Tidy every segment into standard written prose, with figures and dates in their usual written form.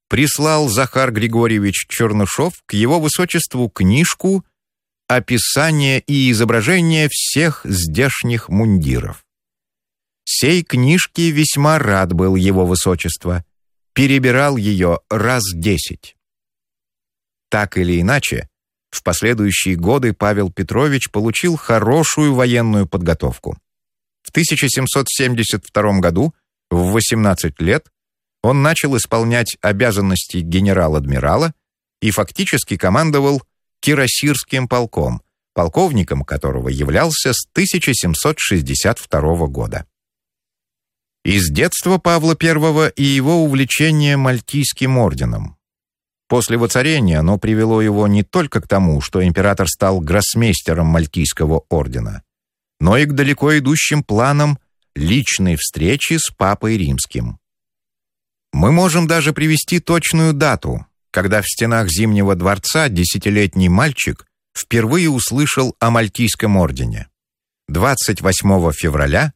прислал Захар Григорьевич Чернышов к его высочеству книжку «Описание и изображение всех здешних мундиров». Сей книжке весьма рад был его высочество, перебирал ее раз 10. Так или иначе, в последующие годы Павел Петрович получил хорошую военную подготовку. В 1772 году, в 18 лет, он начал исполнять обязанности генерал-адмирала и фактически командовал Кирасирским полком, полковником которого являлся с 1762 года. Из детства Павла I и его увлечение Мальтийским орденом. После воцарения оно привело его не только к тому, что император стал гроссмейстером Мальтийского ордена, но и к далеко идущим планам личной встречи с Папой Римским. Мы можем даже привести точную дату, когда в стенах Зимнего дворца 10-летний мальчик впервые услышал о Мальтийском ордене. 28 февраля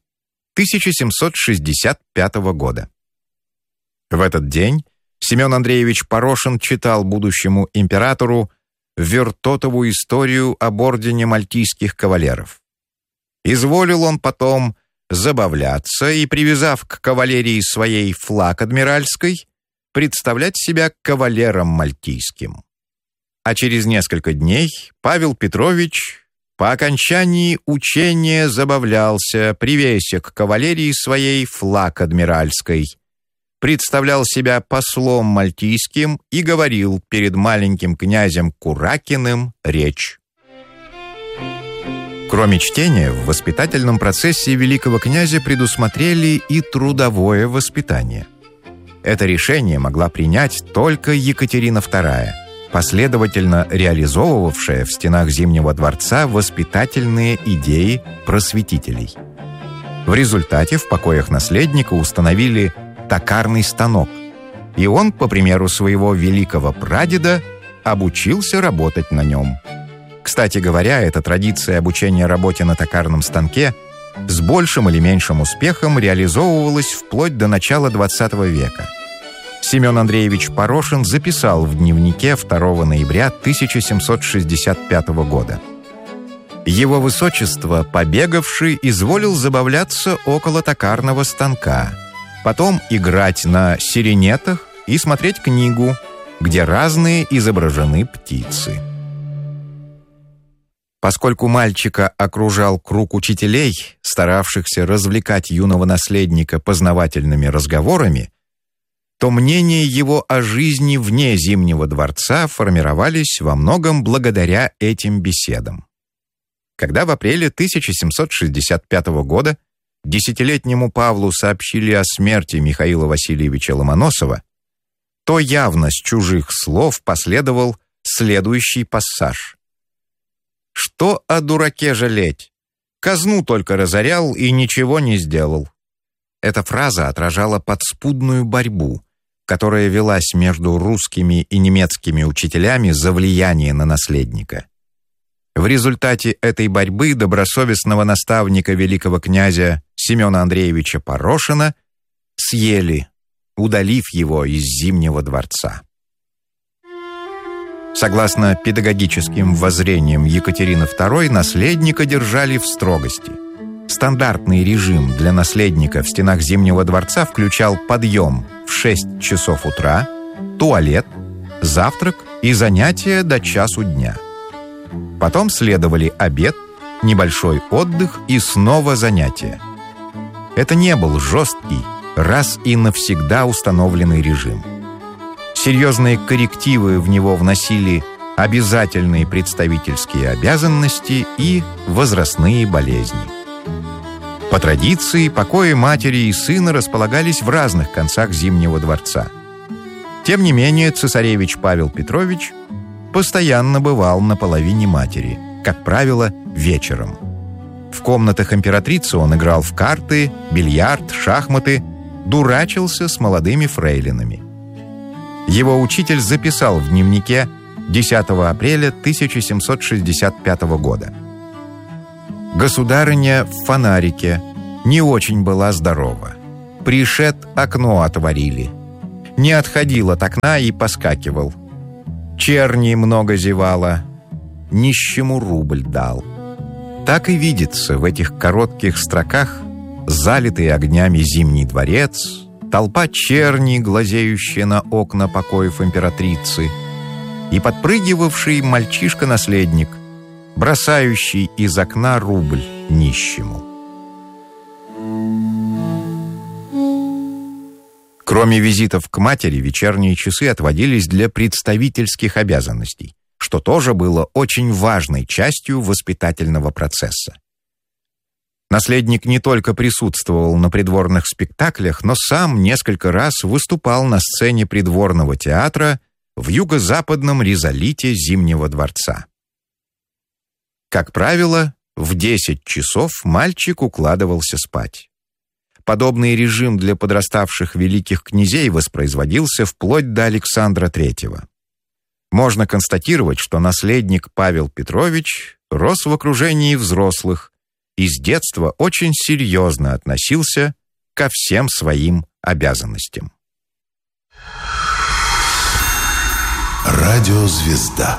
1765 года. В этот день Семен Андреевич Порошин читал будущему императору Вертотову историю об ордене мальтийских кавалеров. Изволил он потом забавляться и, привязав к кавалерии своей флаг адмиральской, представлять себя кавалером мальтийским. А через несколько дней Павел Петрович по окончании учения забавлялся, привеся к кавалерии своей флаг адмиральской, представлял себя послом мальтийским и говорил перед маленьким князем Куракиным речь. Кроме чтения, в воспитательном процессе великого князя предусмотрели и трудовое воспитание. Это решение могла принять только Екатерина II, последовательно реализовывавшая в стенах Зимнего дворца воспитательные идеи просветителей. В результате в покоях наследника установили токарный станок, и он, по примеру своего великого прадеда, обучился работать на нем. Кстати говоря, эта традиция обучения работе на токарном станке с большим или меньшим успехом реализовывалась вплоть до начала XX века. Семен Андреевич Порошин записал в дневнике 2 ноября 1765 года. Его высочество, побегавший, изволил забавляться около токарного станка, потом играть на сиренетах и смотреть книгу, где разные изображены птицы. Поскольку мальчика окружал круг учителей, старавшихся развлекать юного наследника познавательными разговорами, то мнения его о жизни вне Зимнего дворца формировались во многом благодаря этим беседам. Когда в апреле 1765 года 10-летнему Павлу сообщили о смерти Михаила Васильевича Ломоносова, то явно с чужих слов последовал следующий пассаж. «Что о дураке жалеть? Казну только разорял и ничего не сделал». Эта фраза отражала подспудную борьбу, которая велась между русскими и немецкими учителями за влияние на наследника. В результате этой борьбы добросовестного наставника великого князя Семена Андреевича Порошина съели, удалив его из Зимнего дворца. Согласно педагогическим воззрениям Екатерины II, наследника держали в строгости. Стандартный режим для наследника в стенах Зимнего дворца включал подъем в 6 часов утра, туалет, завтрак и занятия до часу дня. Потом следовали обед, небольшой отдых и снова занятия. Это не был жесткий, раз и навсегда установленный режим. Серьезные коррективы в него вносили обязательные представительские обязанности и возрастные болезни. По традиции, покои матери и сына располагались в разных концах Зимнего дворца. Тем не менее, цесаревич Павел Петрович постоянно бывал на половине матери, как правило, вечером. В комнатах императрицы он играл в карты, бильярд, шахматы, дурачился с молодыми фрейлинами. Его учитель записал в дневнике 10 апреля 1765 года. «Государыня в фонарике не очень была здорова. Пришед, окно отворили. не отходил от окна и поскакивал. Черни много зевало, нищему рубль дал. Так и видится в этих коротких строках залитый огнями Зимний дворец, толпа черни, глазеющая на окна покоев императрицы, и подпрыгивавший мальчишка-наследник, бросающий из окна рубль нищему. Кроме визитов к матери, вечерние часы отводились для представительских обязанностей, что тоже было очень важной частью воспитательного процесса. Наследник не только присутствовал на придворных спектаклях, но сам несколько раз выступал на сцене придворного театра в юго-западном ризолите Зимнего дворца. Как правило, в 10 часов мальчик укладывался спать. Подобный режим для подраставших великих князей воспроизводился вплоть до Александра III. Можно констатировать, что наследник Павел Петрович рос в окружении взрослых и с детства очень серьезно относился ко всем своим обязанностям. Радиозвезда.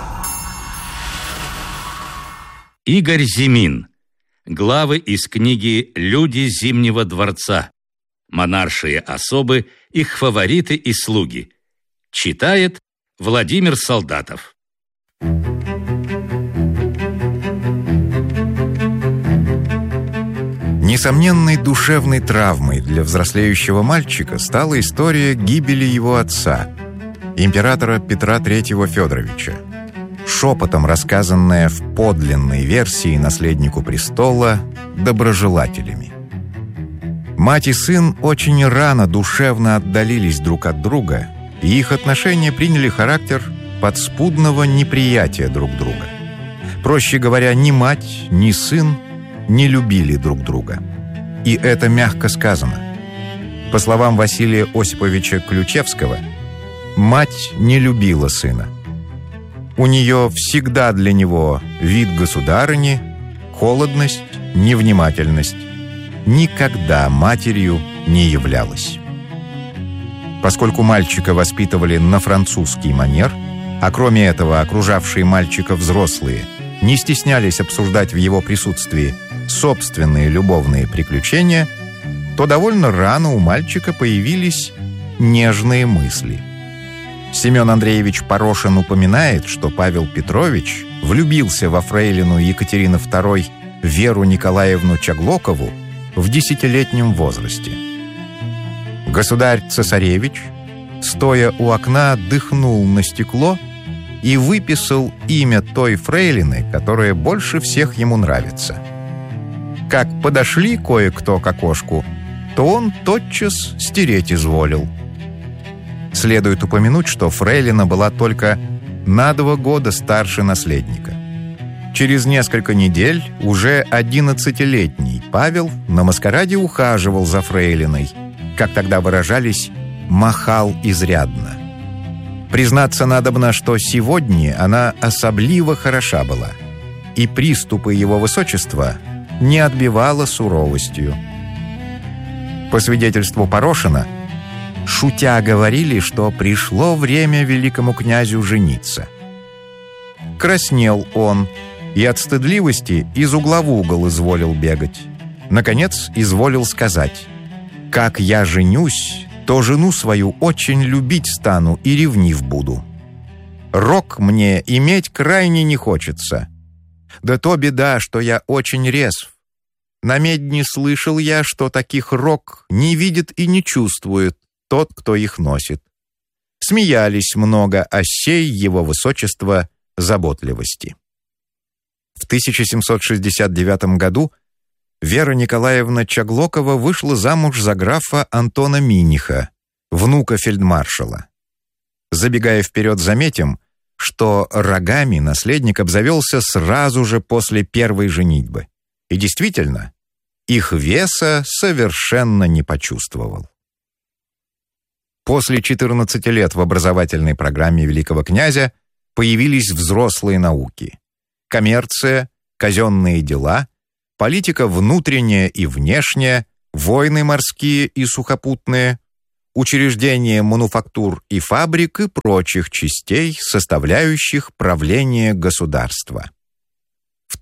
Игорь Зимин. Главы из книги «Люди Зимнего дворца». Монаршие особы, их фавориты и слуги. Читает Владимир Солдатов. Несомненной душевной травмой для взрослеющего мальчика стала история гибели его отца, императора Петра III Федоровича, шепотом рассказанная в подлинной версии наследнику престола доброжелателями. Мать и сын очень рано душевно отдалились друг от друга, и их отношения приняли характер подспудного неприятия друг друга. Проще говоря, ни мать, ни сын не любили друг друга. И это мягко сказано. По словам Василия Осиповича Ключевского, мать не любила сына. У нее всегда для него вид государыни, холодность, невнимательность. Никогда матерью не являлась. Поскольку мальчика воспитывали на французский манер, а кроме этого окружавшие мальчика взрослые не стеснялись обсуждать в его присутствии собственные любовные приключения, то довольно рано у мальчика появились нежные мысли. Семен Андреевич Порошин упоминает, что Павел Петрович влюбился во фрейлину Екатерины II Веру Николаевну Чаглокову в 10-летнем возрасте. Государь-цесаревич, стоя у окна, дыхнул на стекло и выписал имя той фрейлины, которая больше всех ему нравится. Как подошли кое-кто к окошку, то он тотчас стереть изволил. Следует упомянуть, что фрейлина была только на 2 года старше наследника. Через несколько недель уже 11-летний Павел на маскараде ухаживал за фрейлиной, как тогда выражались, махал изрядно. Признаться надобно, что сегодня она особливо хороша была, и приступы его высочества не отбивала суровостью. По свидетельству Порошина, шутя говорили, что пришло время великому князю жениться. Краснел он и от стыдливости из угла в угол изволил бегать. Наконец, изволил сказать: «Как я женюсь, то жену свою очень любить стану и ревнив буду. Рок мне иметь крайне не хочется. Да то беда, что я очень резв. На медне слышал я, что таких рок не видит и не чувствует тот, кто их носит». Смеялись много о сей его высочества заботливости. В 1769 году Вера Николаевна Чаглокова вышла замуж за графа Антона Миниха, внука фельдмаршала. Забегая вперед, заметим, что рогами наследник обзавелся сразу же после первой женитьбы. И действительно, их веса совершенно не почувствовал. После 14 лет в образовательной программе великого князя появились взрослые науки: коммерция, казенные дела, политика внутренняя и внешняя, войны морские и сухопутные, учреждение мануфактур и фабрик и прочих частей, составляющих правление государства. В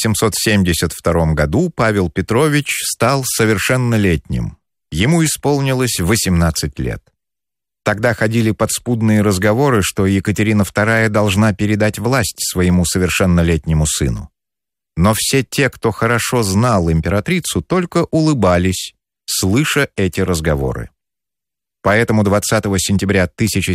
1772 году Павел Петрович стал совершеннолетним. Ему исполнилось 18 лет. Тогда ходили подспудные разговоры, что Екатерина II должна передать власть своему совершеннолетнему сыну. Но все те, кто хорошо знал императрицу, только улыбались, слыша эти разговоры. Поэтому 20 сентября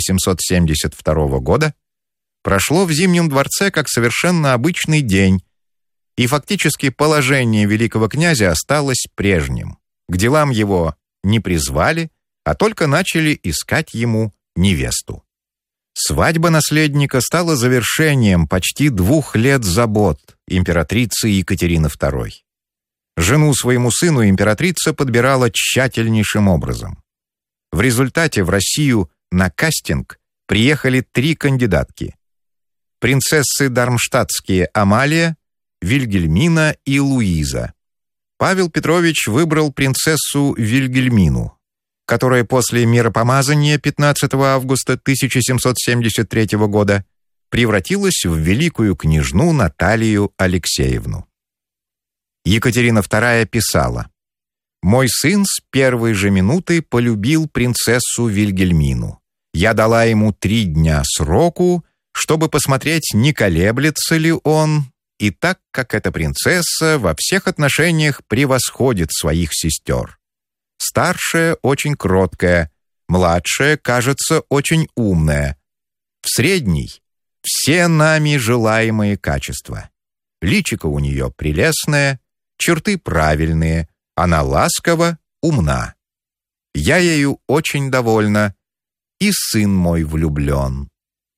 1772 года прошло в Зимнем дворце как совершенно обычный день, и фактически положение великого князя осталось прежним. К делам его не призвали, а только начали искать ему невесту. Свадьба наследника стала завершением почти 2 лет забот императрицы Екатерины II. Жену своему сыну императрица подбирала тщательнейшим образом. В результате в Россию на кастинг приехали 3 кандидатки: принцессы дармштадтские Амалия, Вильгельмина и Луиза. Павел Петрович выбрал принцессу Вильгельмину, которая после миропомазания 15 августа 1773 года превратилась в великую княжну Наталью Алексеевну. Екатерина II писала: «Мой сын с первой же минуты полюбил принцессу Вильгельмину. Я дала ему 3 дня сроку, чтобы посмотреть, не колеблется ли он, и так как эта принцесса во всех отношениях превосходит своих сестер. Старшая очень кроткая, младшая, кажется, очень умная. В средней все нами желаемые качества. Личико у нее прелестное, черты правильные, она ласкова, умна. Я ею очень довольна, и сын мой влюблен».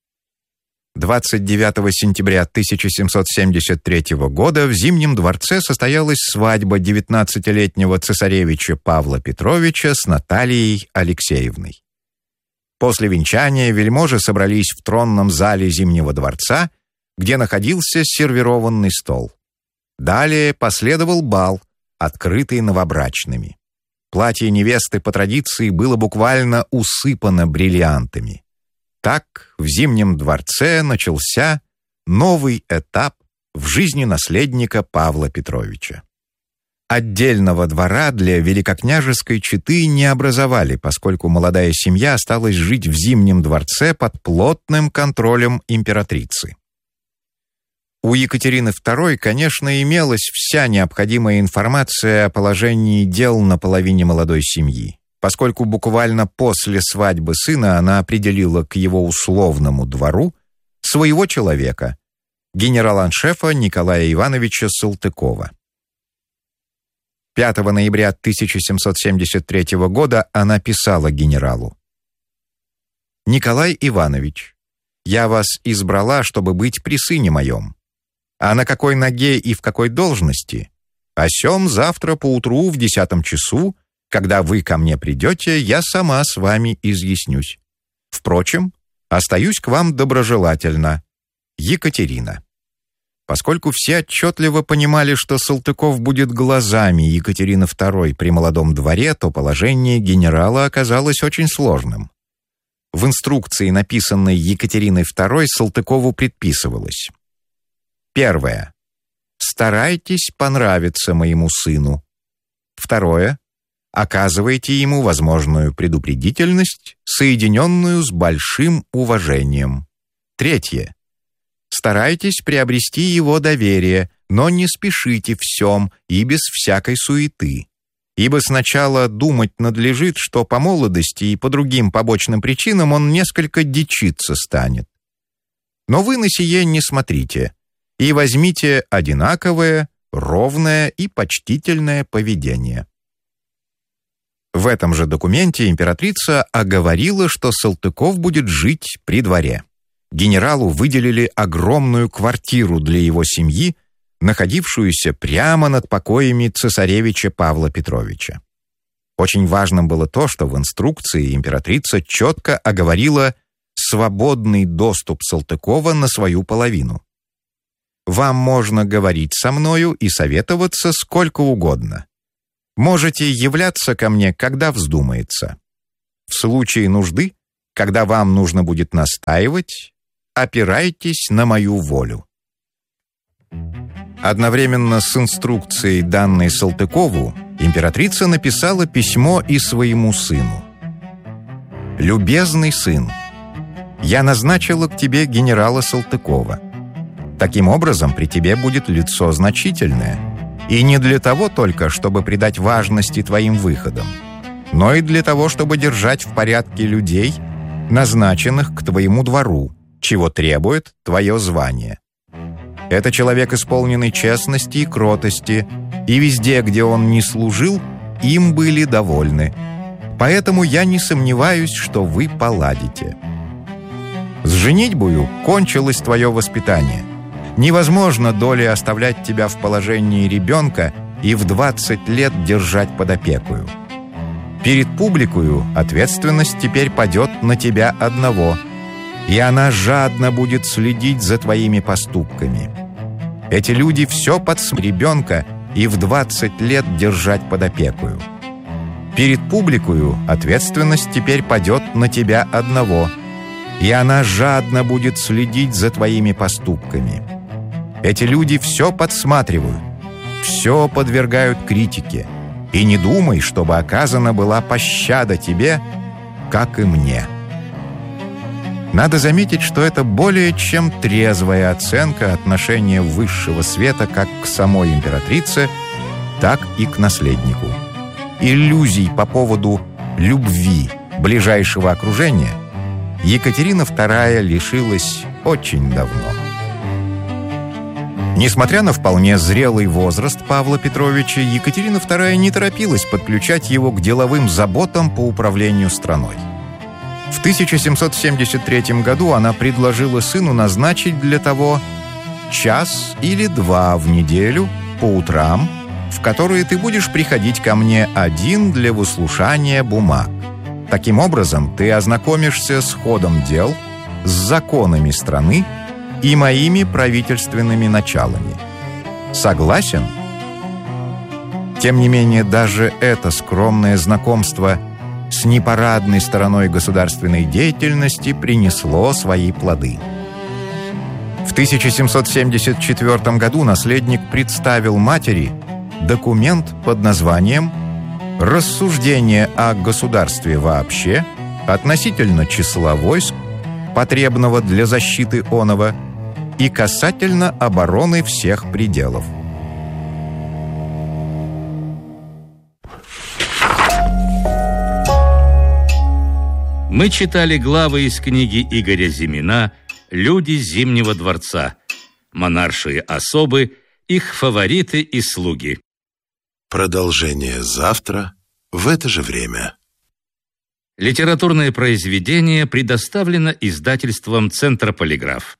29 сентября 1773 года в Зимнем дворце состоялась свадьба 19-летнего цесаревича Павла Петровича с Натальей Алексеевной. После венчания вельможи собрались в тронном зале Зимнего дворца, где находился сервированный стол. Далее последовал бал, открытый новобрачными. Платье невесты по традиции было буквально усыпано бриллиантами. Так в Зимнем дворце начался новый этап в жизни наследника Павла Петровича. Отдельного двора для великокняжеской четы не образовали, поскольку молодая семья осталась жить в Зимнем дворце под плотным контролем императрицы. У Екатерины II, конечно, имелась вся необходимая информация о положении дел на половине молодой семьи, поскольку буквально после свадьбы сына она определила к его условному двору своего человека, генерал-аншефа Николая Ивановича Салтыкова. 5 ноября 1773 года она писала генералу: «Николай Иванович, я вас избрала, чтобы быть при сыне моем. А на какой ноге и в какой должности? О сём завтра поутру в 10 часу, когда вы ко мне придете, я сама с вами изъяснюсь. Впрочем, остаюсь к вам доброжелательно. Екатерина». Поскольку все отчетливо понимали, что Салтыков будет глазами Екатерины II при молодом дворе, то положение генерала оказалось очень сложным. В инструкции, написанной Екатериной II, Салтыкову предписывалось: 1. Старайтесь понравиться моему сыну. 2. Оказывайте ему возможную предупредительность, соединенную с большим уважением. 3. Старайтесь приобрести его доверие, но не спешите в сём и без всякой суеты. Ибо сначала думать надлежит, что по молодости и по другим побочным причинам он несколько дичиться станет. Но вы на сие не смотрите и возьмите одинаковое, ровное и почтительное поведение. В этом же документе императрица оговорила, что Салтыков будет жить при дворе. Генералу выделили огромную квартиру для его семьи, находившуюся прямо над покоями цесаревича Павла Петровича. Очень важным было то, что в инструкции императрица четко оговорила свободный доступ Салтыкова на свою половину. «Вам можно говорить со мною и советоваться сколько угодно. Можете являться ко мне, когда вздумается. В случае нужды, когда вам нужно будет настаивать, опирайтесь на мою волю». Одновременно с инструкцией, данной Салтыкову, императрица написала письмо и своему сыну. «Любезный сын, я назначила к тебе генерала Салтыкова. Таким образом, при тебе будет лицо значительное, и не для того только, чтобы придать важности твоим выходам, но и для того, чтобы держать в порядке людей, назначенных к твоему двору, чего требует твое звание. Это человек, исполненный честности и кротости, и везде, где он не служил, им были довольны. Поэтому я не сомневаюсь, что вы поладите. С женитьбою кончилось твое воспитание. Невозможно долей оставлять тебя в положении ребенка и в 20 лет держать под опекою. Перед публикою ответственность теперь падет на тебя одного, и она жадно будет следить за твоими поступками. Эти люди все ребенка и в 20 лет держать под опекою. Перед публикою ответственность теперь падет на тебя одного, и она жадно будет следить за твоими поступками. Эти люди все подсматривают, все подвергают критике, и не думай, чтобы оказана была пощада тебе, как и мне». Надо заметить, что это более чем трезвая оценка отношения высшего света как к самой императрице, так и к наследнику. Иллюзий по поводу любви ближайшего окружения Екатерина II лишилась очень давно. Несмотря на вполне зрелый возраст Павла Петровича, Екатерина II не торопилась подключать его к деловым заботам по управлению страной. В 1773 году она предложила сыну назначить для того 1 или 2 в неделю по утрам, в которые ты будешь приходить ко мне один для выслушания бумаг. Таким образом, ты ознакомишься с ходом дел, с законами страны и моими правительственными началами. Согласен? Тем не менее, даже это скромное знакомство с непарадной стороной государственной деятельности принесло свои плоды. В 1774 году наследник представил матери документ под названием «Рассуждение о государстве вообще относительно числа войск, потребного для защиты оного, и касательно обороны всех пределов». Мы читали главы из книги Игоря Зимина «Люди Зимнего дворца», монаршие особы, их фавориты и слуги. Продолжение завтра в это же время. Литературное произведение предоставлено издательством «Центр Полиграф».